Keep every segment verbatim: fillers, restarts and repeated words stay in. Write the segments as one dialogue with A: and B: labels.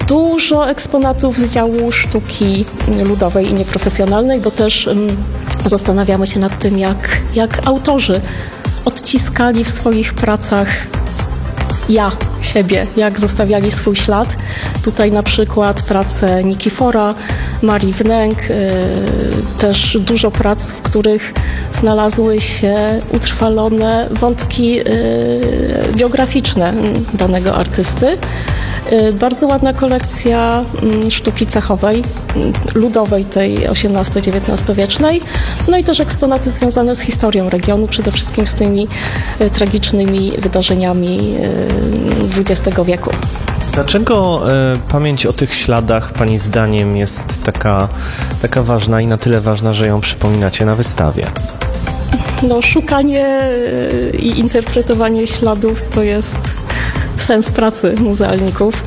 A: Dużo eksponatów z działu sztuki ludowej i nieprofesjonalnej, bo też um, zastanawiamy się nad tym, jak, jak autorzy odciskali w swoich pracach ja, siebie, jak zostawiali swój ślad. Tutaj na przykład prace Nikifora, Marii Wnęk, yy, też dużo prac, w których znalazły się utrwalone wątki yy, biograficzne danego artysty. Bardzo ładna kolekcja sztuki cechowej, ludowej, tej osiemnasto-dziewiętnastowiecznej, no i też eksponaty związane z historią regionu, przede wszystkim z tymi tragicznymi wydarzeniami dwudziestego wieku.
B: Dlaczego y, pamięć o tych śladach Pani zdaniem jest taka, taka ważna i na tyle ważna, że ją przypominacie na wystawie?
A: No, szukanie i interpretowanie śladów to jest sens pracy muzealników.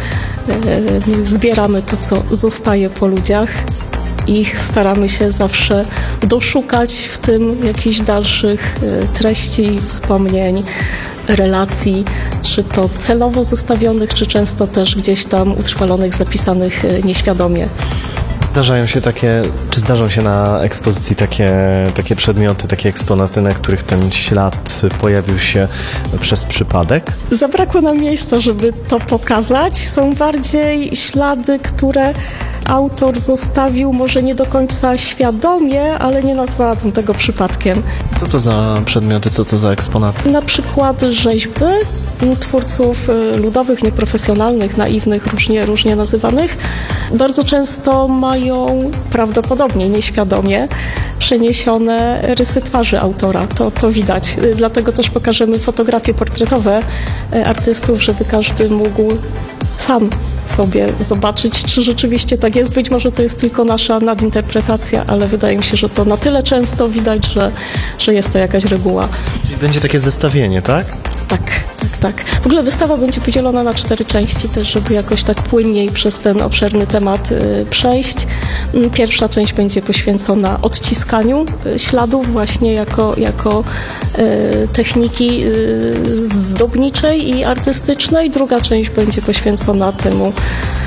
A: Zbieramy to, co zostaje po ludziach i staramy się zawsze doszukać w tym jakichś dalszych treści, wspomnień, relacji, czy to celowo zostawionych, czy często też gdzieś tam utrwalonych, zapisanych nieświadomie.
B: Zdarzają się takie, czy zdarzą się na ekspozycji takie, takie przedmioty, takie eksponaty, na których ten ślad pojawił się przez przypadek?
A: Zabrakło nam miejsca, żeby to pokazać. Są bardziej ślady, które autor zostawił może nie do końca świadomie, ale nie nazwałabym tego przypadkiem.
B: Co to za przedmioty, co to za eksponaty?
A: Na przykład rzeźby twórców ludowych, nieprofesjonalnych, naiwnych, różnie, różnie nazywanych, bardzo często mają prawdopodobnie nieświadomie przeniesione rysy twarzy autora. To, to widać. Dlatego też pokażemy fotografie portretowe artystów, żeby każdy mógł sam sobie zobaczyć, czy rzeczywiście tak jest. Być może to jest tylko nasza nadinterpretacja, ale wydaje mi się, że to na tyle często widać, że, że jest to jakaś reguła.
B: Czyli będzie takie zestawienie, tak?
A: Tak, tak, tak. W ogóle wystawa będzie podzielona na cztery części też, żeby jakoś tak płynniej przez ten obszerny temat y, przejść. Pierwsza część będzie poświęcona odciskaniu y, śladów właśnie jako, jako y, techniki y, zdobniczej i artystycznej. Druga część będzie poświęcona temu y,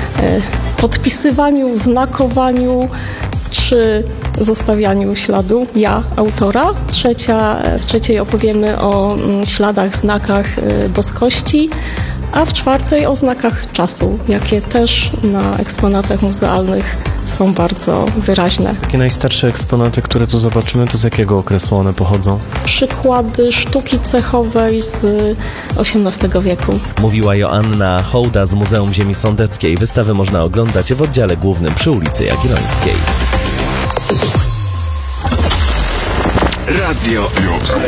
A: podpisywaniu, znakowaniu czy zostawianiu śladu ja, autora. Trzecia, w trzeciej opowiemy o śladach, znakach boskości, a w czwartej o znakach czasu, jakie też na eksponatach muzealnych są bardzo wyraźne.
B: Takie najstarsze eksponaty, które tu zobaczymy, to z jakiego okresu one pochodzą?
A: Przykłady sztuki cechowej z osiemnastego wieku.
C: Mówiła Joanna Hołda z Muzeum Ziemi Sądeckiej. Wystawę można oglądać w oddziale głównym przy ulicy Jagiellońskiej.
D: Radio